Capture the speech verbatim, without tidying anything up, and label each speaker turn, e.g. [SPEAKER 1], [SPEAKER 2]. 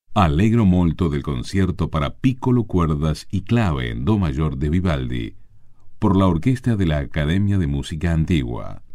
[SPEAKER 1] Allegro molto del concierto para piccolo, cuerdas y clave en do mayor de Vivaldi, por la orquesta de la Academia de Música Antigua.